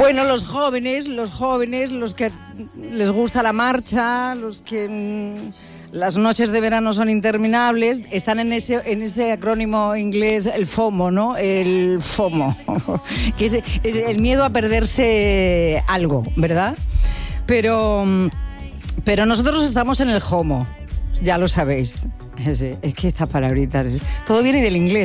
Bueno, los jóvenes, los que les gusta la marcha, los que las noches de verano son interminables, están en ese acrónimo inglés, el FOMO, ¿no? El FOMO, que es el miedo a perderse algo, ¿verdad? Pero nosotros estamos en el HOMO, ya lo sabéis. Es que estas palabritas, todo viene del inglés.